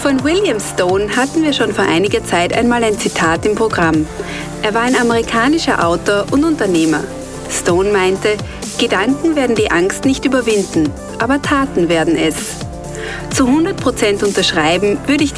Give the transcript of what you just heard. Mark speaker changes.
Speaker 1: Von William Stone hatten wir schon vor einiger Zeit einmal ein Zitat im Programm. Er war ein amerikanischer Autor und Unternehmer. Stone meinte, Gedanken werden die Angst nicht überwinden, aber Taten werden es. Zu 100% unterschreiben würde ich